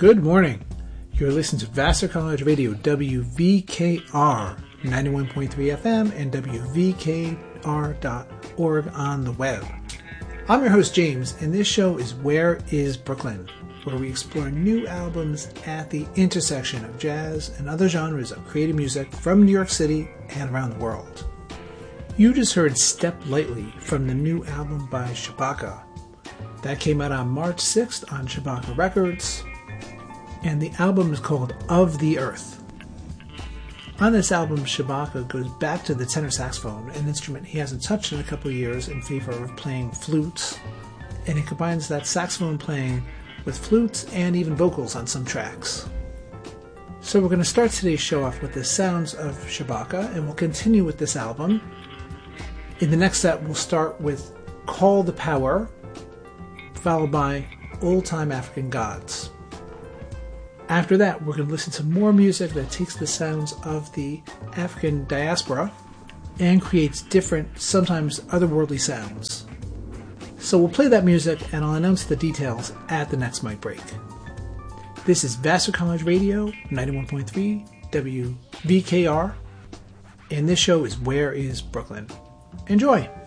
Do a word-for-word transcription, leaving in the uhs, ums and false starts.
Good morning. You're listening to Vassar College Radio, W V K R ninety-one point three F M and W V K R dot org on the web. I'm your host, James, and this show is Where is Brooklyn, where we explore new albums at the intersection of jazz and other genres of creative music from New York City and around the world. You just heard Step Lightly from the new album by Shabaka. That came out on March sixth on Shabaka Records, and the album is called Of the Earth. On this album, Shabaka goes back to the tenor saxophone, an instrument he hasn't touched in a couple of years, in favor of playing flutes, and he combines that saxophone playing with flutes and even vocals on some tracks. So we're going to start today's show off with the sounds of Shabaka, and we'll continue with this album. In the next set, we'll start with Call the Power, followed by Old Time African Gods. After that, we're going to listen to more music that takes the sounds of the African diaspora and creates different, sometimes otherworldly sounds. So we'll play that music and I'll announce the details at the next mic break. This is Vassar College Radio, ninety-one point three W V K R, and this show is Where is Brooklyn? Enjoy!